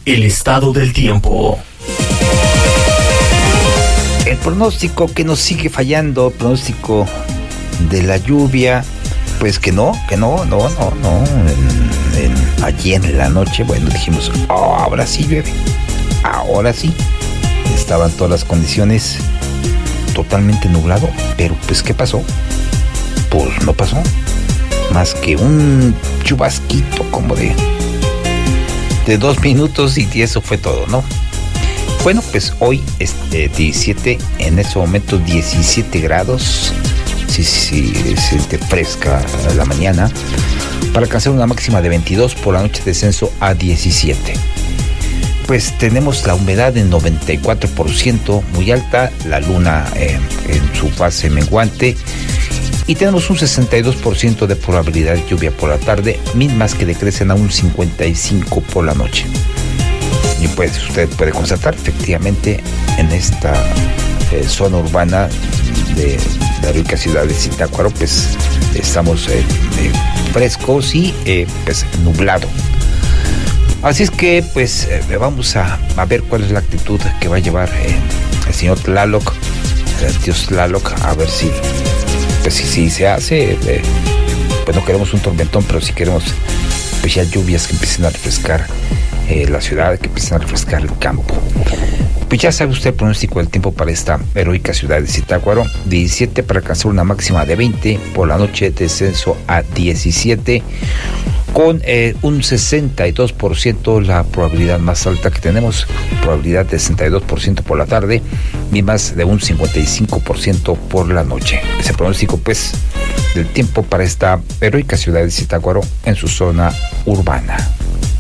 El estado del tiempo. El pronóstico que nos sigue fallando, el pronóstico de la lluvia, pues que no. Allí en la noche, bueno, dijimos, ahora sí llueve, ahora sí. Estaban todas las condiciones totalmente nublado, pero pues ¿qué pasó? Pues no pasó, más que un chubasquito como de 2 minutos y eso fue todo, ¿no? Bueno, pues hoy es 17, en este momento 17 grados, sí, se siente fresca la mañana, para alcanzar una máxima de 22, por la noche descenso a 17. Pues tenemos la humedad en 94%, muy alta, la luna en su fase menguante, y tenemos un 62% de probabilidad de lluvia por la tarde, mismas que decrecen a un 55% por la noche. Y pues usted puede constatar, efectivamente, en esta zona urbana de la rica ciudad de Zitácuaro, pues estamos frescos y pues nublado. Así es que pues vamos a ver cuál es la actitud que va a llevar el señor Tlaloc, el dios Tlaloc, a ver si pues si se hace, pues no queremos un tormentón, pero si queremos pues ya lluvias que empiecen a refrescar la ciudad, que empiecen a refrescar el campo. Pues ya sabe usted el pronóstico del tiempo para esta heroica ciudad de Zitácuaro: 17 para alcanzar una máxima de 20, por la noche descenso a 17, con un 62% la probabilidad más alta que tenemos, probabilidad de 62% por la tarde, y más de un 55% por la noche. Ese pronóstico pues del tiempo para esta heroica ciudad de Zitácuaro en su zona urbana.